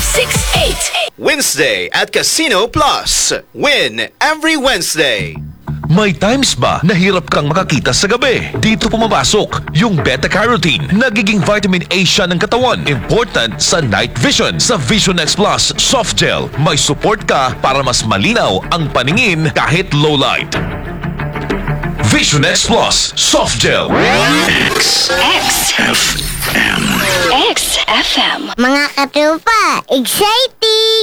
968. Wednesday at Casino Plus. Win every Wednesday. May times ba na hirap kang makakita sa gabi? Dito pumapasok yung beta-carotene. Nagiging vitamin A siya ng katawan. Important sa night vision. Sa Vision X Plus Soft Gel, may support ka para mas malinaw ang paningin kahit low light. Vision X Plus Soft Gel. XFM. Mga katupa, exciting!